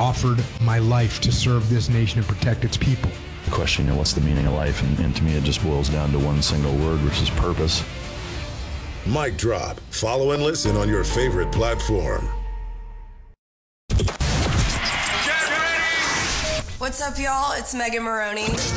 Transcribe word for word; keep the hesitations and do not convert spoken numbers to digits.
offered my life to serve this nation and protect its people. The question, you know, what's the meaning of life? And, and to me, it just boils down to one single word, which is purpose. Mic drop. Follow and listen on your favorite platform. What's up, y'all? It's Megan Maroney.